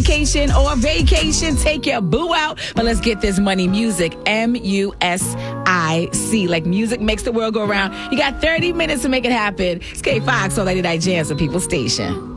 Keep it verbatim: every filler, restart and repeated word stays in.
staycation or vacation. Take your boo out. But let's get this money music. M U S I C. Like music makes the world go around. You got thirty minutes to make it happen. It's K Fox on ninety-nine Jams, the People Station.